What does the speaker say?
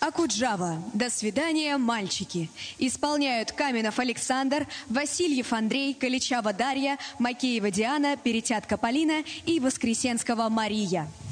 Акуджава. До свидания, мальчики. Исполняют Каменов Александр, Васильев Андрей, Каличава Дарья, Макеева Диана, Перетятка Полина и Воскресенского Мария.